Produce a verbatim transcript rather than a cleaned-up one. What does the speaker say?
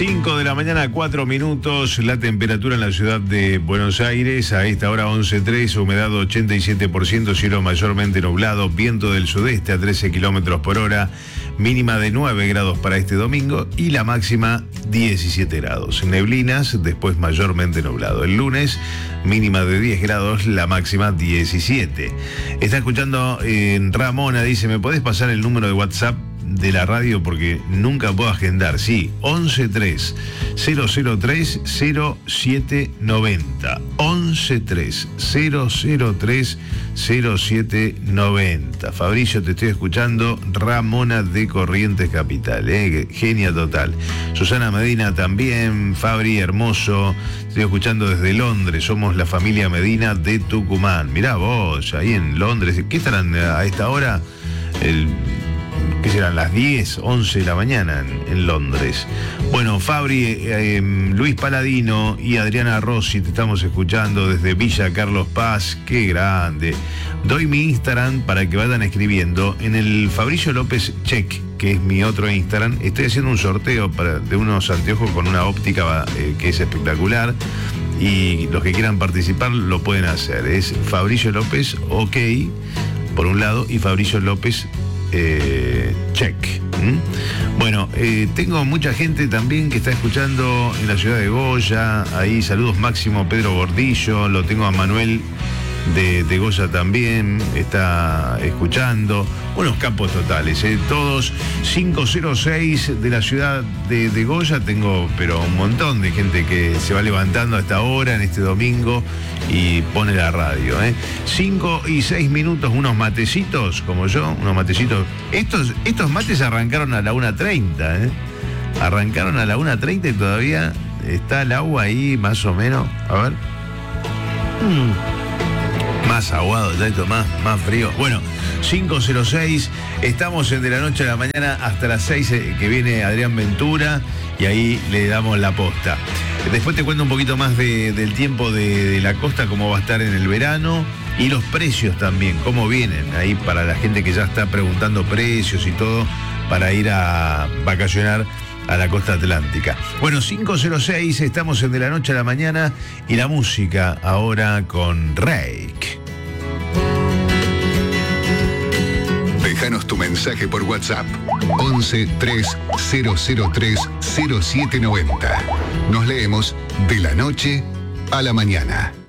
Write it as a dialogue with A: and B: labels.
A: cinco de la mañana, cuatro minutos, la temperatura en la ciudad de Buenos Aires, a esta hora once tres, humedad ochenta y siete por ciento, cielo mayormente nublado, viento del sudeste a trece kilómetros por hora, mínima de nueve grados para este domingo y la máxima diecisiete grados. Neblinas, después mayormente nublado. El lunes, mínima de diez grados, la máxima diecisiete. Está escuchando en Ramona, dice, ¿me podés pasar el número de WhatsApp de la radio porque nunca puedo agendar? Sí, once tres cero cero tres cero siete noventa, once tres cero cero tres cero siete noventa. Fabricio, te estoy escuchando. Ramona de Corrientes Capital, eh, genia total. Susana Medina también. Fabri, hermoso, estoy escuchando desde Londres. Somos la familia Medina de Tucumán. Mirá vos, ahí en Londres. ¿Qué estarán a esta hora? El que serán las diez, once de la mañana en, en Londres. Bueno, Fabri, eh, eh, Luis Paladino y Adriana Rossi, te estamos escuchando desde Villa Carlos Paz. Qué grande. Doy mi Instagram para que vayan escribiendo. En el Fabricio López Check, que es mi otro Instagram, estoy haciendo un sorteo para, de unos anteojos con una óptica eh, que es espectacular. Y los que quieran participar lo pueden hacer. Es Fabricio López OK, por un lado, y Fabricio López Eh, check. ¿Mm? Bueno, eh, tengo mucha gente también que está escuchando en la ciudad de Goya. Ahí saludos máximo Pedro Gordillo. Lo tengo a Manuel de, de Goya también. Está escuchando. Unos campos totales, ¿eh? Todos. Cinco cero seis de la ciudad de, de Goya. Tengo, pero un montón de gente que se va levantando a esta hora en este domingo y pone la radio, ¿eh? cinco y seis minutos, unos matecitos, como yo, unos matecitos. Estos, estos mates arrancaron a la una treinta, ¿eh? Arrancaron a la una treinta y todavía está el agua ahí, más o menos. A ver. Mm. Más aguado, ya esto, más, más frío. Bueno, cinco cero seis, estamos en De la Noche a la Mañana hasta las seis, eh, que viene Adrián Ventura y ahí le damos la posta. Después te cuento un poquito más de, del tiempo de, de la costa, cómo va a estar en el verano y los precios también, cómo vienen ahí para la gente que ya está preguntando precios y todo para ir a vacacionar a la costa atlántica. Bueno, cinco cero seis, estamos en De la Noche a la Mañana y la música ahora con Reik.
B: Déjanos tu mensaje por WhatsApp once tres cero cero tres cero siete noventa. Nos leemos de la noche a la mañana.